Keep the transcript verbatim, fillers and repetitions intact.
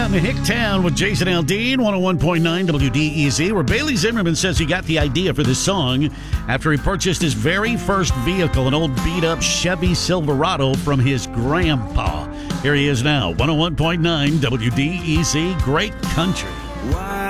out in Hicktown with Jason Aldean, one oh one point nine W D E Z, where Bailey Zimmerman says he got the idea for this song after he purchased his very first vehicle, an old beat-up Chevy Silverado from his grandpa. Here he is now, one oh one point nine W D E Z, Great Country. Why